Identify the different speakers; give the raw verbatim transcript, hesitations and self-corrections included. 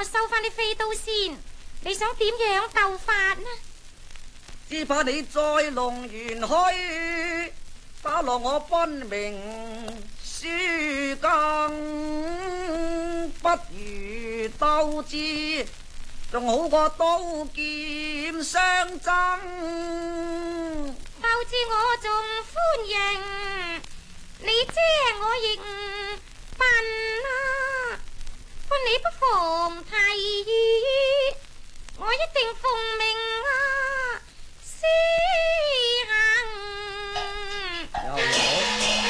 Speaker 1: 我收翻啲飛刀先。你想點樣鬥法呢？
Speaker 2: 只怕你再弄玄虛，打落我分明輸更，不如鬥智，仲好過刀劍相爭。
Speaker 1: 鬥智我仲歡迎，你遮我亦唔